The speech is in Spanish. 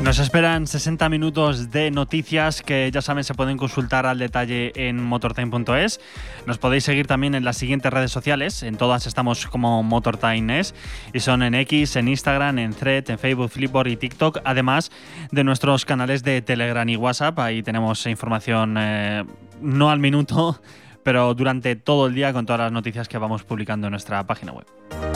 Nos esperan 60 minutos de noticias que ya saben se pueden consultar al detalle en motortime.es. Nos podéis seguir también en las siguientes redes sociales, en todas estamos como MotorTimeES y son en X, en Instagram, en Thread, en Facebook, Flipboard y TikTok, además de nuestros canales de Telegram y WhatsApp. Ahí tenemos información no al minuto, pero durante todo el día con todas las noticias que vamos publicando en nuestra página web.